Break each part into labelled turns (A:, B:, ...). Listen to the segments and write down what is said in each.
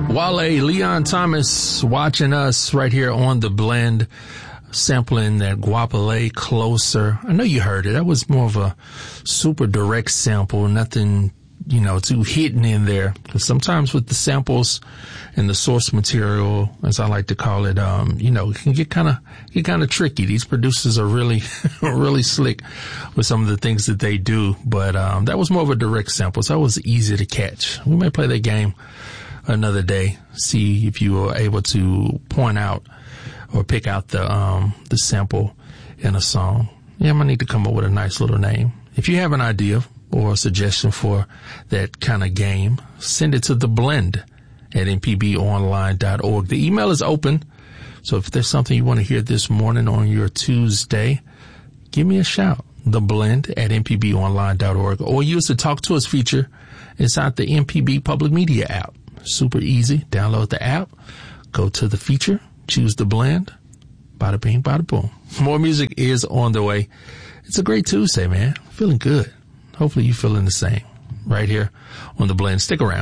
A: Wale, Leon Thomas watching us right here on The Blend, sampling that Guapale Closer. I know you heard it. That was more of a super direct sample, nothing, too hidden in there. Because sometimes with the samples and the source material, as I like to call it, it can get kind of tricky. These producers are really, really slick with some of the things that they do. But, that was more of a direct sample. So that was easy to catch. We may play that game another day, see if you were able to point out or pick out the sample in a song. Yeah, I might need to come up with a nice little name. If you have an idea or a suggestion for that kind of game, send it to theblend@mpbonline.org. The email is open, so if there's something you want to hear this morning on your Tuesday, give me a shout. theblend@mpbonline.org, or use the Talk to Us feature inside the MPB Public Media app. Super easy. Download the app, go to the feature, choose The Blend, bada bing, bada boom. More music is on the way. It's a great Tuesday, man. Feeling good. Hopefully you're feeling the same right here on The Blend. Stick around.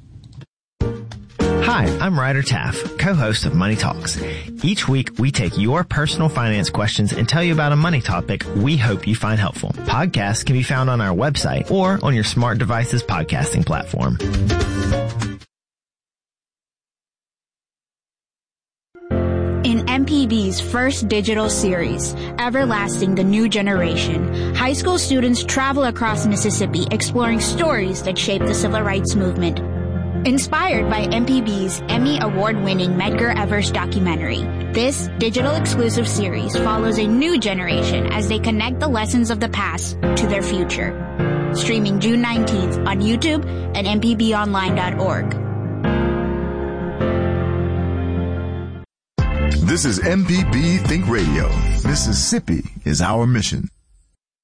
B: Hi, I'm Ryder Taff, co-host of Money Talks. Each week, we take your personal finance questions and tell you about a money topic we hope you find helpful. Podcasts can be found on our website or on your smart device's podcasting platform.
C: In MPB's first digital series, Everlasting: The New Generation, high school students travel across Mississippi exploring stories that shaped the civil rights movement. Inspired by MPB's Emmy Award-winning Medgar Evers documentary, this digital-exclusive series follows a new generation as they connect the lessons of the past to their future. Streaming June 19th on YouTube and mpbonline.org.
D: This is MPB Think Radio. Mississippi is our mission.